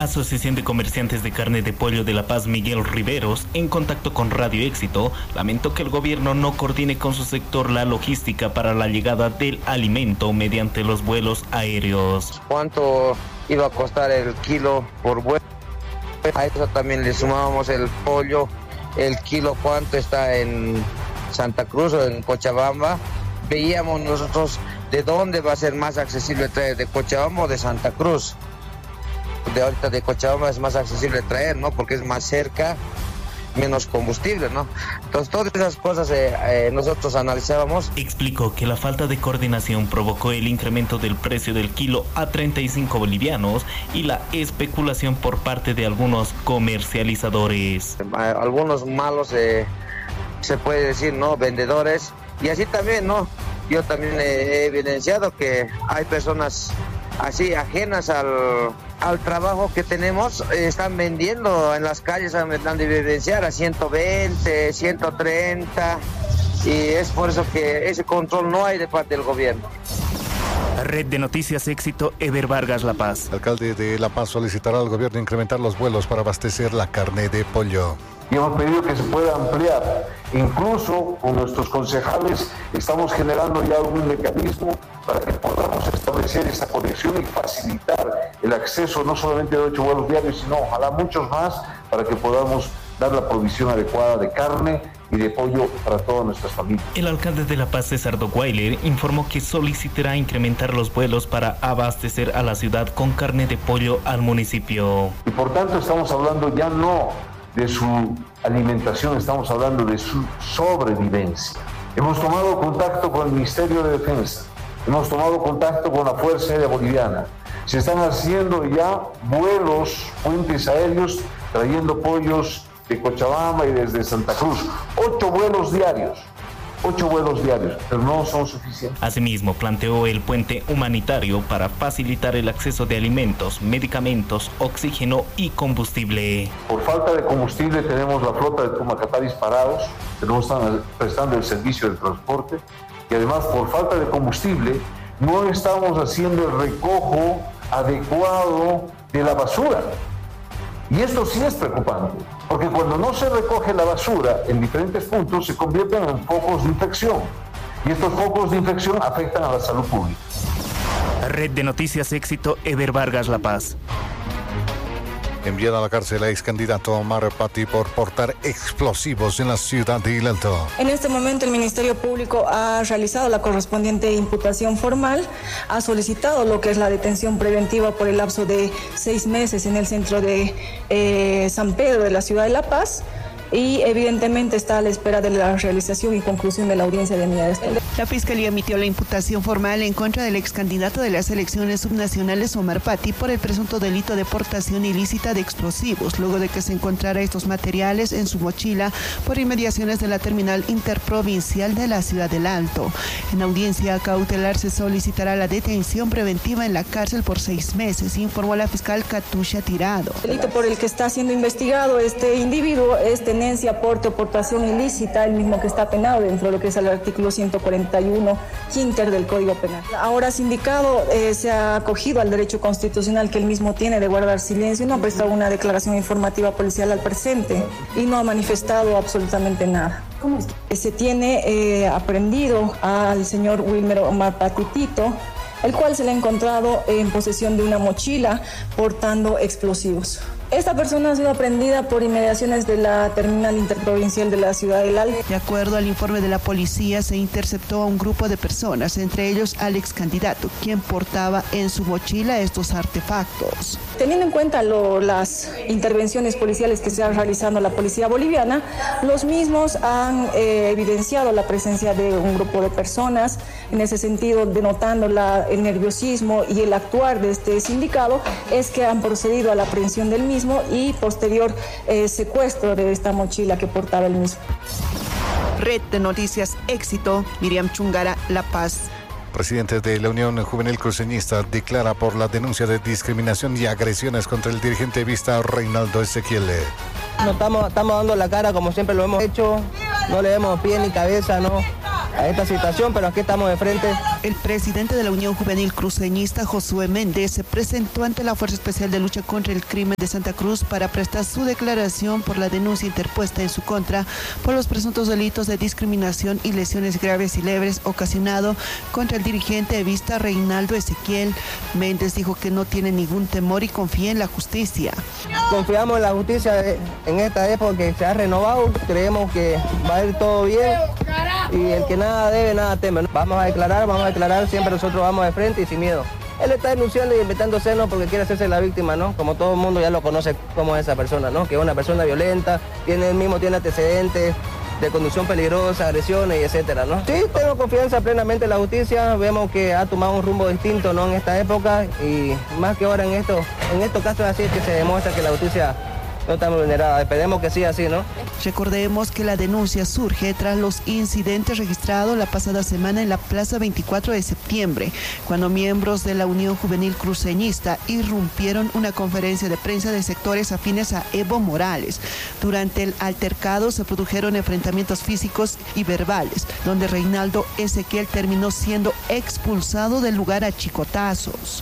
Asociación de Comerciantes de Carne de Pollo de La Paz, Miguel Riveros, en contacto con Radio Éxito, lamentó que el gobierno no coordine con su sector la logística para la llegada del alimento mediante los vuelos aéreos. ¿Cuánto iba a costar el kilo por vuelo? A eso también le sumábamos el pollo, el kilo cuánto está en Santa Cruz o en Cochabamba. Veíamos nosotros de dónde va a ser más accesible traer, de Cochabamba o de Santa Cruz. De ahorita de Cochabamba es más accesible traer, ¿no? Porque es más cerca, menos combustible, ¿no? Entonces todas esas cosas nosotros analizábamos. Explicó que la falta de coordinación provocó el incremento del precio del kilo a 35 bolivianos y la especulación por parte de algunos comercializadores. Algunos malos, se puede decir, ¿no? Vendedores. Y así también, ¿no? Yo también he evidenciado que hay personas así ajenas al trabajo que tenemos, están vendiendo en las calles, están de evidenciar a 120, 130, y es por eso que ese control no hay de parte del gobierno. Red de Noticias Éxito, Eber Vargas, La Paz. El alcalde de La Paz solicitará al gobierno incrementar los vuelos para abastecer la carne de pollo. Y hemos pedido que se pueda ampliar. Incluso con nuestros concejales estamos generando ya algún mecanismo para que podamos establecer esa conexión y facilitar el acceso no solamente de 8 vuelos diarios, sino ojalá muchos más, para que podamos dar la provisión adecuada de carne y de pollo para todas nuestras familias. El alcalde de La Paz, César Doguailer, informó que solicitará incrementar los vuelos para abastecer a la ciudad con carne de pollo al municipio. Y por tanto estamos hablando ya no de su alimentación, estamos hablando de su sobrevivencia. Hemos tomado contacto con el Ministerio de Defensa, hemos tomado contacto con la Fuerza Aérea Boliviana. Se están haciendo ya vuelos, puentes aéreos, trayendo pollos de Cochabamba y desde Santa Cruz. 8 vuelos diarios, pero no son suficientes. Asimismo, planteó el puente humanitario para facilitar el acceso de alimentos, medicamentos, oxígeno y combustible. Por falta de combustible tenemos la flota de Tumacataris parados, que no están prestando el servicio del transporte, y además por falta de combustible no estamos haciendo el recojo adecuado de la basura. Y esto sí es preocupante, porque cuando no se recoge la basura en diferentes puntos se convierten en focos de infección. Y estos focos de infección afectan a la salud pública. Red de Noticias Éxito, Eber Vargas, La Paz. Enviado a la cárcel a ex candidato Omar Patti por portar explosivos en la ciudad de El Alto. En este momento el Ministerio Público ha realizado la correspondiente imputación formal, ha solicitado lo que es la detención preventiva por el lapso de 6 meses en el centro de San Pedro de la ciudad de La Paz, y evidentemente está a la espera de la realización y conclusión de la audiencia de medida. La Fiscalía emitió la imputación formal en contra del ex candidato de las elecciones subnacionales Omar Patti por el presunto delito de portación ilícita de explosivos, luego de que se encontrara estos materiales en su mochila por inmediaciones de la terminal interprovincial de la ciudad del Alto. En audiencia cautelar se solicitará la detención preventiva en la cárcel por 6 meses, informó la fiscal Katusha Tirado. El delito por el que está siendo investigado este individuo es tenencia, porte o portación ilícita, el mismo que está penado dentro de lo que es el artículo 141 quinter del Código Penal. Ahora sindicado se ha acogido al derecho constitucional que él mismo tiene de guardar silencio, no ha prestado una declaración informativa policial al presente y no ha manifestado absolutamente nada. ¿Cómo es? Se tiene aprehendido al señor Wilmer Omar Patti Tito, el cual se le ha encontrado en posesión de una mochila portando explosivos. Esta persona ha sido aprehendida por inmediaciones de la terminal interprovincial de la ciudad del Alto. De acuerdo al informe de la policía, se interceptó a un grupo de personas, entre ellos al ex candidato, quien portaba en su mochila estos artefactos. Teniendo en cuenta las intervenciones policiales que se han realizado la policía boliviana, los mismos han evidenciado la presencia de un grupo de personas, en ese sentido denotando el nerviosismo y el actuar de este sindicado, es que han procedido a la aprehensión del mismo y posterior secuestro de esta mochila que portaba el mismo. Red de Noticias Éxito, Miriam Chungara, La Paz. Presidente de la Unión Juvenil Cruceñista declara por la denuncia de discriminación y agresiones contra el dirigente Vista Reinaldo Ezequiel. No estamos dando la cara como siempre lo hemos hecho, no le demos pie ni cabeza, no a esta situación, pero aquí estamos de frente. El presidente de la Unión Juvenil Cruceñista, Josué Méndez, se presentó ante la Fuerza Especial de Lucha contra el Crimen de Santa Cruz para prestar su declaración por la denuncia interpuesta en su contra por los presuntos delitos de discriminación y lesiones graves y leves ocasionado contra el dirigente evista Reinaldo Ezequiel. Méndez dijo que no tiene ningún temor y confía en la justicia. Confiamos en la justicia en esta época que se ha renovado, creemos que va a ir todo bien y el que nada debe, nada teme. Vamos a declarar, siempre nosotros vamos de frente y sin miedo. Él está denunciando y inventando senos porque quiere hacerse la víctima, ¿no? Como todo el mundo ya lo conoce como esa persona, ¿no? Que es una persona violenta, tiene antecedentes de conducción peligrosa, agresiones y etcétera, ¿no? Sí, tengo confianza plenamente en la justicia, vemos que ha tomado un rumbo distinto, ¿no? En esta época y más que ahora en estos casos así es que se demuestra que la justicia no está vulnerada. Esperemos que siga así, ¿no? Recordemos que la denuncia surge tras los incidentes registrados la pasada semana en la Plaza 24 de septiembre, cuando miembros de la Unión Juvenil Cruceñista irrumpieron una conferencia de prensa de sectores afines a Evo Morales. Durante el altercado se produjeron enfrentamientos físicos y verbales, donde Reinaldo Ezequiel terminó siendo expulsado del lugar a chicotazos.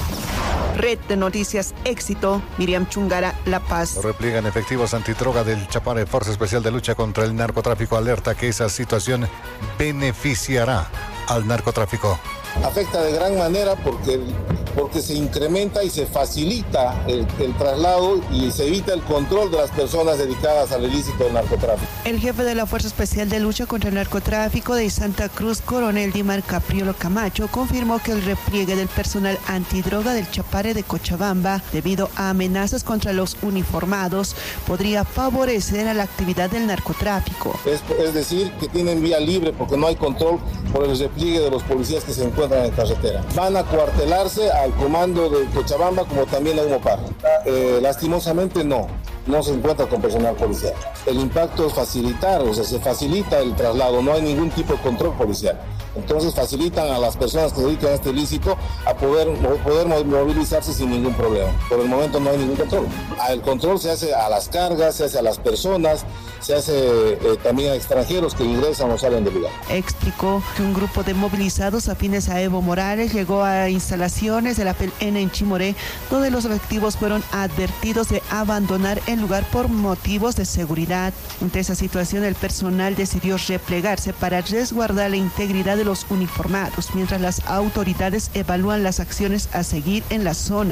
Red de Noticias Éxito, Miriam Chungara, La Paz. Repliegan efectivos antidroga del Chapare. Fuerza Especial de Lucha contra el Narcotráfico alerta que esa situación beneficiará al narcotráfico. Afecta de gran manera porque se incrementa y se facilita el traslado y se evita el control de las personas dedicadas al ilícito del narcotráfico. El jefe de la Fuerza Especial de Lucha contra el Narcotráfico de Santa Cruz, coronel Dimar Capriolo Camacho, confirmó que el repliegue del personal antidroga del Chapare de Cochabamba, debido a amenazas contra los uniformados, podría favorecer a la actividad del narcotráfico. Es decir, que tienen vía libre porque no hay control por el repliegue de los policías que se encuentran en carretera. Van a cuartelarse al comando de Cochabamba como también a Humopar. Lastimosamente no se encuentra con personal policial. El impacto es facilitar, o sea, se facilita el traslado, no hay ningún tipo de control policial. Entonces facilitan a las personas que se dedican a este ilícito a poder movilizarse sin ningún problema. Por el momento no hay ningún control. El control se hace a las cargas, se hace a las personas, se hace también a extranjeros que ingresan o salen del lugar. Explicó que un grupo de movilizados afines a Evo Morales llegó a instalaciones de la PLN en Chimoré, donde los efectivos fueron advertidos de abandonar el lugar por motivos de seguridad. Ante esa situación, el personal decidió replegarse para resguardar la integridad de los uniformados, mientras las autoridades evalúan las acciones a seguir en la zona.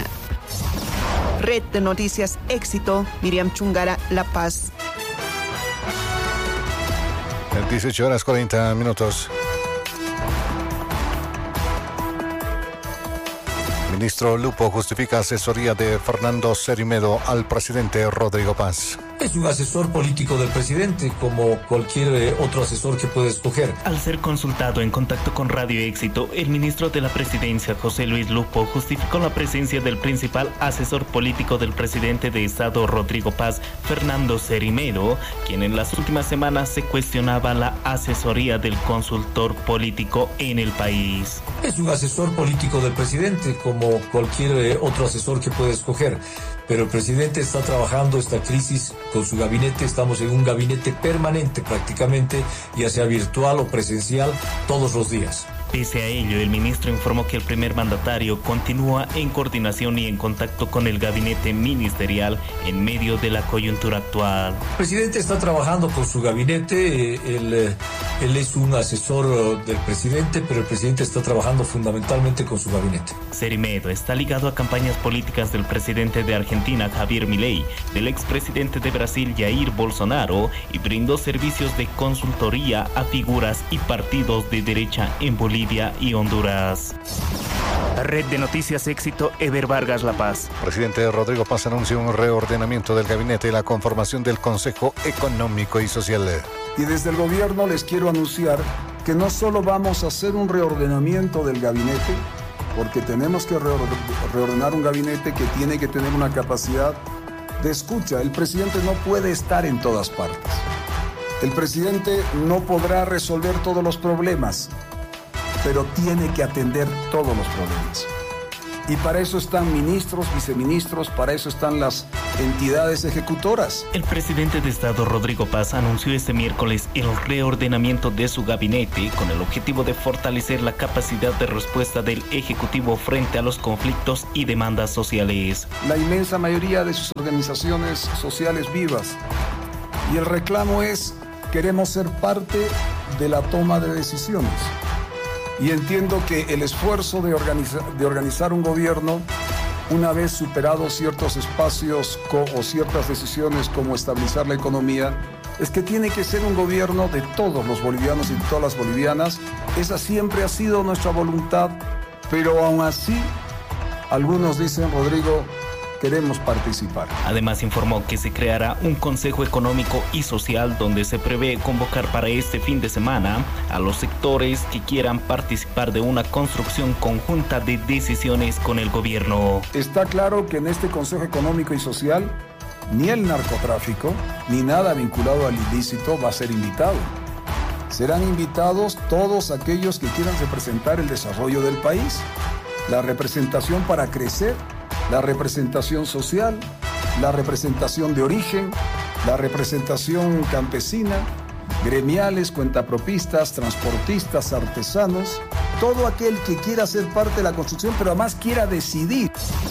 Red de Noticias Éxito, Miriam Chungara, La Paz. 18:40. Ministro Lupo justifica asesoría de Fernando Cerimedo al presidente Rodrigo Paz. Es un asesor político del presidente, como cualquier otro asesor que puede escoger. Al ser consultado en contacto con Radio Éxito, el ministro de la Presidencia, José Luis Lupo, justificó la presencia del principal asesor político del presidente de Estado, Rodrigo Paz, Fernando Cerimedo, quien en las últimas semanas se cuestionaba la asesoría del consultor político en el país. Es un asesor político del presidente, como cualquier otro asesor que puede escoger. Pero el presidente está trabajando esta crisis con su gabinete. Estamos en un gabinete permanente prácticamente, ya sea virtual o presencial, todos los días. Pese a ello, el ministro informó que el primer mandatario continúa en coordinación y en contacto con el gabinete ministerial en medio de la coyuntura actual. El presidente está trabajando con su gabinete, él es un asesor del presidente, pero el presidente está trabajando fundamentalmente con su gabinete. Cerimedo está ligado a campañas políticas del presidente de Argentina, Javier Milei, del expresidente de Brasil, Jair Bolsonaro, y brindó servicios de consultoría a figuras y partidos de derecha en Bolivia y Honduras. Red de Noticias Éxito, Eber Vargas, La Paz. Presidente Rodrigo Paz anuncia un reordenamiento del gabinete y la conformación del Consejo Económico y Social. Y desde el gobierno les quiero anunciar que no solo vamos a hacer un reordenamiento del gabinete, porque tenemos que reordenar un gabinete que tiene que tener una capacidad de escucha. El presidente no puede estar en todas partes. El presidente no podrá resolver todos los problemas, pero tiene que atender todos los problemas. Y para eso están ministros, viceministros, para eso están las entidades ejecutoras. El presidente de Estado, Rodrigo Paz, anunció este miércoles el reordenamiento de su gabinete con el objetivo de fortalecer la capacidad de respuesta del Ejecutivo frente a los conflictos y demandas sociales. La inmensa mayoría de sus organizaciones sociales vivas. Y el reclamo es, queremos ser parte de la toma de decisiones. Y entiendo que el esfuerzo de organizar un gobierno, una vez superados ciertos espacios o ciertas decisiones como estabilizar la economía, es que tiene que ser un gobierno de todos los bolivianos y de todas las bolivianas. Esa siempre ha sido nuestra voluntad, pero aún así, algunos dicen, Rodrigo, queremos participar. Además informó que se creará un Consejo Económico y Social donde se prevé convocar para este fin de semana a los sectores que quieran participar de una construcción conjunta de decisiones con el gobierno. Está claro que en este Consejo Económico y Social ni el narcotráfico ni nada vinculado al ilícito va a ser invitado. Serán invitados todos aquellos que quieran representar el desarrollo del país, la representación para crecer, la representación social, la representación de origen, la representación campesina, gremiales, cuentapropistas, transportistas, artesanos, todo aquel que quiera ser parte de la construcción, pero además quiera decidir.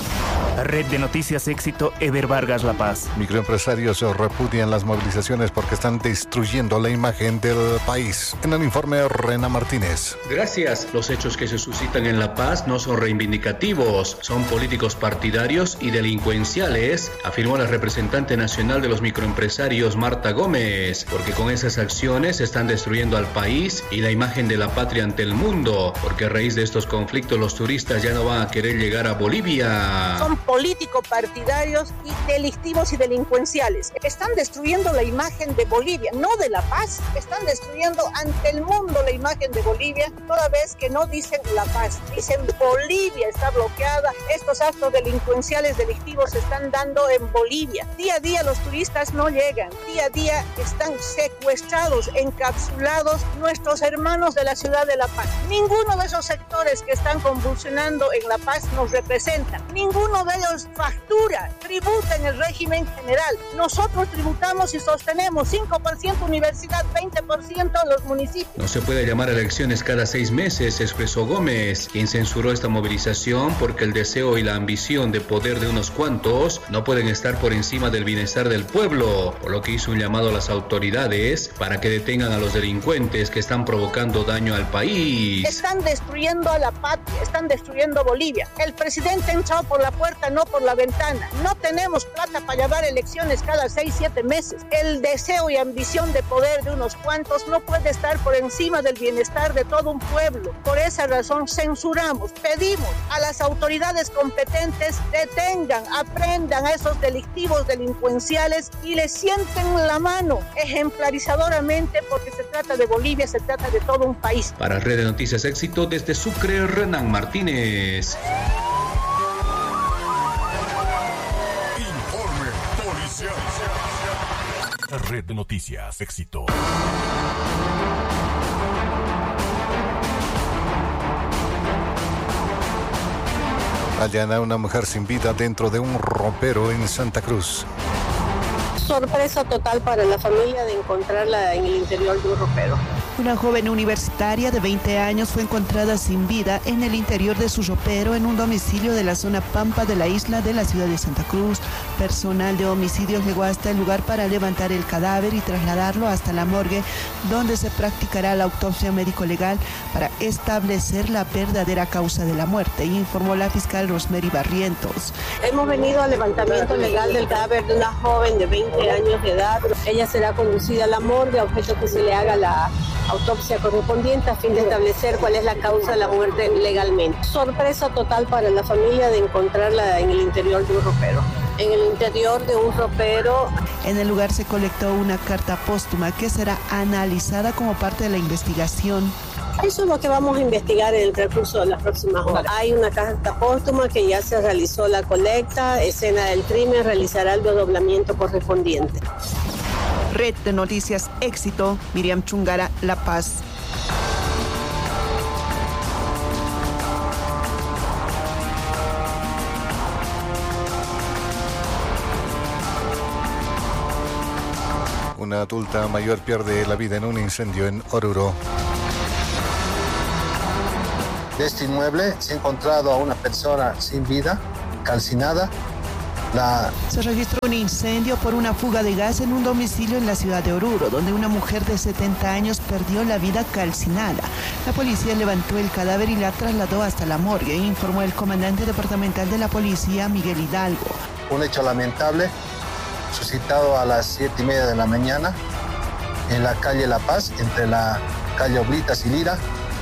Red de Noticias Éxito, Eber Vargas, La Paz. Microempresarios repudian las movilizaciones porque están destruyendo la imagen del país. En el informe, Rena Martínez. Gracias. Los hechos que se suscitan en La Paz no son reivindicativos, son políticos partidarios y delincuenciales, afirmó la representante nacional de los microempresarios, Marta Gómez, porque con esas acciones están destruyendo al país y la imagen de la patria ante el mundo, porque a raíz de estos conflictos los turistas ya no van a querer llegar a Bolivia. Son político-partidarios y delictivos y delincuenciales. Están destruyendo la imagen de Bolivia, no de La Paz. Están destruyendo ante el mundo la imagen de Bolivia, toda vez que no dicen La Paz. Dicen Bolivia está bloqueada. Estos actos delincuenciales, delictivos se están dando en Bolivia. Día a día los turistas no llegan. Día a día están secuestrados, encapsulados nuestros hermanos de la ciudad de La Paz. Ninguno de esos sectores que están convulsionando en La Paz nos representa. Ninguno de ellos factura, tributa en el régimen general. Nosotros tributamos y sostenemos 5% universidad, 20% los municipios. No se puede llamar a elecciones cada 6 meses, expresó Gómez, quien censuró esta movilización porque el deseo y la ambición de poder de unos cuantos no pueden estar por encima del bienestar del pueblo, por lo que hizo un llamado a las autoridades para que detengan a los delincuentes que están provocando daño al país. Están destruyendo a la patria, están destruyendo Bolivia. El presidente ha entrado por la puerta, no por la ventana. No tenemos plata para llamar elecciones cada 6-7 meses. El deseo y ambición de poder de unos cuantos no puede estar por encima del bienestar de todo un pueblo. Por esa razón censuramos, pedimos a las autoridades competentes detengan, aprendan a esos delictivos delincuenciales y les sienten la mano ejemplarizadoramente porque se trata de Bolivia, se trata de todo un país. Para Red de Noticias Éxito, desde Sucre, Renan Martínez. Red de Noticias Éxito. Hallan a una mujer sin vida dentro de un ropero en Santa Cruz. Sorpresa total para la familia de encontrarla en el interior de un ropero. Una joven universitaria de 20 años fue encontrada sin vida en el interior de su ropero en un domicilio de la zona Pampa de la isla de la ciudad de Santa Cruz. Personal de homicidios llegó hasta el lugar para levantar el cadáver y trasladarlo hasta la morgue, donde se practicará la autopsia médico-legal para establecer la verdadera causa de la muerte, informó la fiscal Rosemary Barrientos. Hemos venido al levantamiento legal del cadáver de una joven de 20 años de edad. Ella será conducida a la morgue, a objeto que se le haga la autopsia correspondiente a fin de establecer cuál es la causa de la muerte legalmente. Sorpresa total para la familia de encontrarla en el interior de un ropero. En el interior de un ropero. En el lugar se colectó una carta póstuma que será analizada como parte de la investigación. Eso es lo que vamos a investigar en el transcurso de las próximas horas. Hay una carta póstuma que ya se realizó la colecta, escena del crimen, realizará el desdoblamiento correspondiente. Red de Noticias Éxito, Miriam Chungara, La Paz. Una adulta mayor pierde la vida en un incendio en Oruro. De este inmueble se ha encontrado a una persona sin vida, calcinada. Se registró un incendio por una fuga de gas en un domicilio en la ciudad de Oruro, donde una mujer de 70 años perdió la vida calcinada. La policía levantó el cadáver y la trasladó hasta la morgue, informó el comandante departamental de la policía, Miguel Hidalgo. Un hecho lamentable suscitado a las 7:30 de la mañana en la calle La Paz, entre la calle Oblitas y Lira,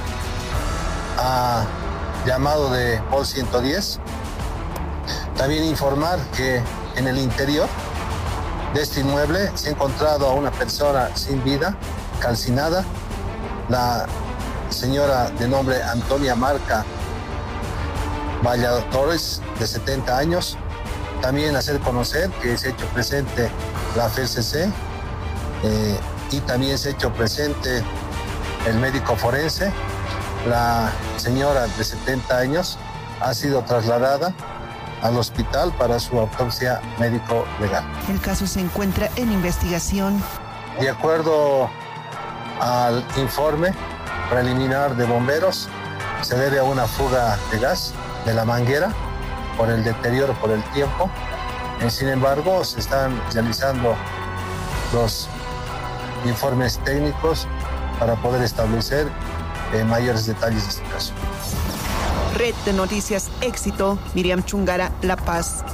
a llamado de POL 110. También informar que en el interior de este inmueble se ha encontrado a una persona sin vida, calcinada, la señora de nombre Antonia Marca Valladores, de 70 años. También hacer conocer que se ha hecho presente la FELCC y también se ha hecho presente el médico forense. La señora de 70 años ha sido trasladada al hospital para su autopsia médico-legal. El caso se encuentra en investigación. De acuerdo al informe preliminar de bomberos, se debe a una fuga de gas de la manguera por el deterioro por el tiempo. Sin embargo, se están realizando los informes técnicos para poder establecer mayores detalles de este caso. Red de Noticias Éxito, Miriam Chungara, La Paz.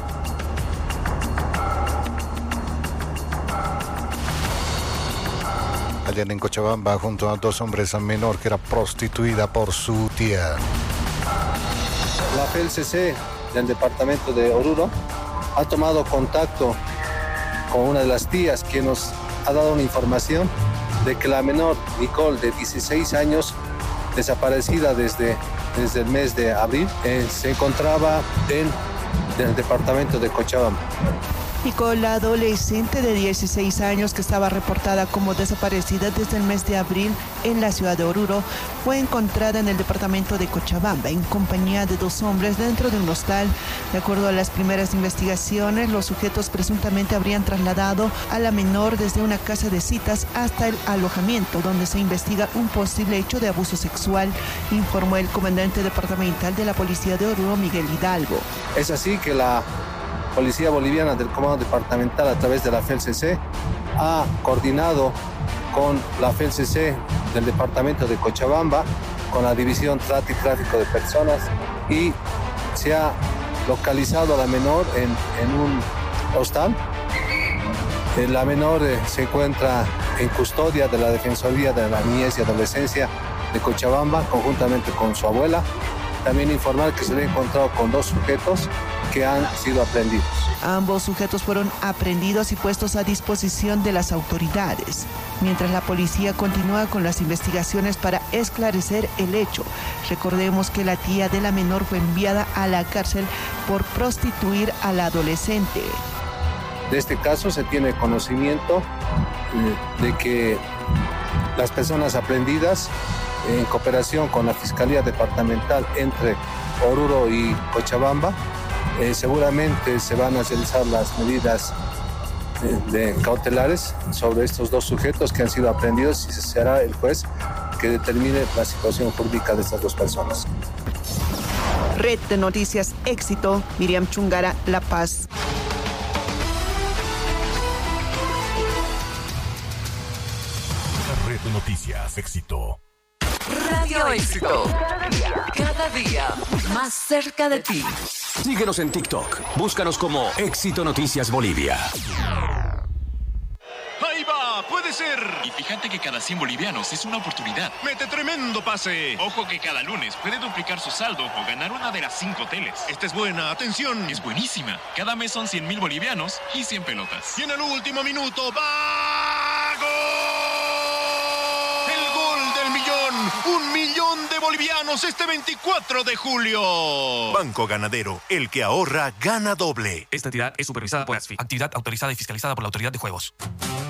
Hallan en Cochabamba junto a 2 hombres a menor que era prostituida por su tía. La FELCC del departamento de Oruro ha tomado contacto con una de las tías que nos ha dado una información de que la menor Nicole, de 16 años, desaparecida desde el mes de abril, se encontraba en el departamento de Cochabamba. Nicole, la adolescente de 16 años que estaba reportada como desaparecida desde el mes de abril en la ciudad de Oruro, fue encontrada en el departamento de Cochabamba en compañía de 2 hombres dentro de un hostal. De acuerdo a las primeras investigaciones, los sujetos presuntamente habrían trasladado a la menor desde una casa de citas hasta el alojamiento, donde se investiga un posible hecho de abuso sexual, informó el comandante departamental de la policía de Oruro, Miguel Hidalgo. Es así que la Policía Boliviana del Comando Departamental, a través de la FELCC, ha coordinado con la FELCC del Departamento de Cochabamba, con la División Trata y Tráfico de Personas, y se ha localizado a la menor en un hostal. La menor se encuentra en custodia de la Defensoría de la Niñez y Adolescencia de Cochabamba, conjuntamente con su abuela. También informar que se le ha encontrado con 2 sujetos que han sido aprehendidos. Ambos sujetos fueron aprehendidos y puestos a disposición de las autoridades, mientras la policía continúa con las investigaciones para esclarecer el hecho. Recordemos que la tía de la menor fue enviada a la cárcel por prostituir a la adolescente. De este caso se tiene conocimiento de que las personas aprehendidas, en cooperación con la Fiscalía Departamental entre Oruro y Cochabamba, seguramente se van a realizar las medidas cautelares sobre estos 2 sujetos que han sido aprehendidos, y será el juez que determine la situación jurídica de estas 2 personas. Red de Noticias Éxito, Miriam Chungara, La Paz. Red de Noticias Éxito. Radio Éxito. Cada día más cerca de ti. Síguenos en TikTok. Búscanos como Éxito Noticias Bolivia. ¡Ahí va! ¡Puede ser! Y fíjate que cada 100 bolivianos es una oportunidad. ¡Mete tremendo pase! Ojo que cada lunes puede duplicar su saldo o ganar una de las 5 teles. Esta es buena, atención. Es buenísima. Cada mes son 100.000 bolivianos y 100 pelotas. Y en el último minuto ¡va! ¡Gol! ¡El gol del millón! ¡1 millón de bolivianos este 24 de julio! Banco Ganadero, el que ahorra, gana doble. Esta entidad es supervisada por ASFI, actividad autorizada y fiscalizada por la Autoridad de Juegos.